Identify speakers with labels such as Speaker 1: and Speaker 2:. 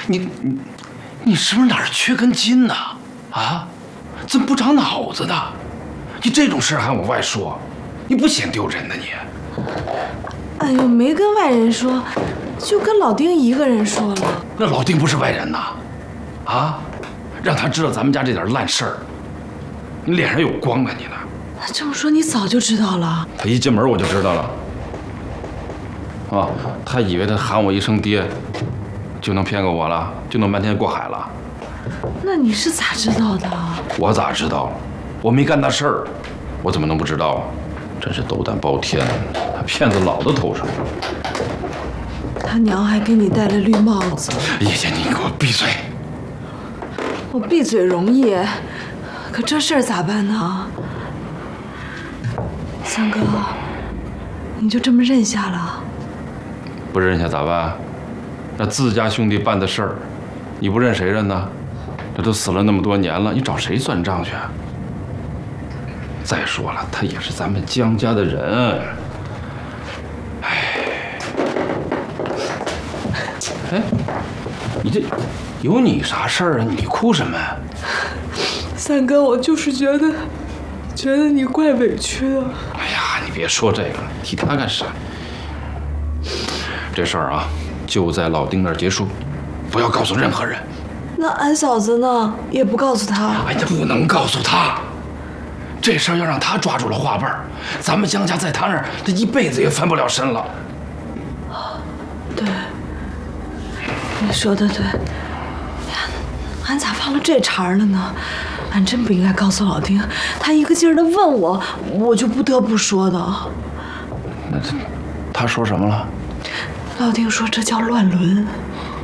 Speaker 1: 你是不是哪儿缺根筋呢？啊，怎么不长脑子呢？你这种事还往外说，你不嫌丢人呢你？
Speaker 2: 哎呦，没跟外人说，就跟老丁一个人说了。
Speaker 1: 那老丁不是外人呐，啊，让他知道咱们家这点烂事儿，你脸上有光啊你呢？
Speaker 2: 这么说你早就知道了？
Speaker 1: 他一进门我就知道了。啊，他以为他喊我一声爹，就能骗过我了，就能瞒天过海了。
Speaker 2: 那你是咋知道的？
Speaker 1: 我咋知道？我没干那事儿，我怎么能不知道啊？真是斗胆包天，骗子老子头上。
Speaker 2: 他娘还给你戴了绿帽子。
Speaker 1: 叶姐，你给我闭嘴！
Speaker 2: 我闭嘴容易，可这事儿咋办呢？三哥，你就这么认下了？
Speaker 1: 不认下咋办？那自家兄弟办的事儿，你不认谁认呢？这都死了那么多年了，你找谁算账去？再说了，他也是咱们江家的人。哎，你这有你啥事儿啊？你哭什么呀？
Speaker 2: 三哥，我就是觉得你怪委屈的。
Speaker 1: 哎呀，你别说这个了，提他干啥？这事儿啊，就在老丁那儿结束，不要告诉任何人。
Speaker 2: 那俺嫂子呢？也不告诉他？
Speaker 1: 哎呀，不能告诉他。这事儿要让他抓住了话瓣儿，咱们江家在他那儿，这一辈子也翻不了身了。
Speaker 2: 对，你说的对。呀，俺咋忘了这茬了呢？俺真不应该告诉老丁，他一个劲儿的问我，我就不得不说的。
Speaker 1: 那他说什么了？
Speaker 2: 老丁说这叫乱伦。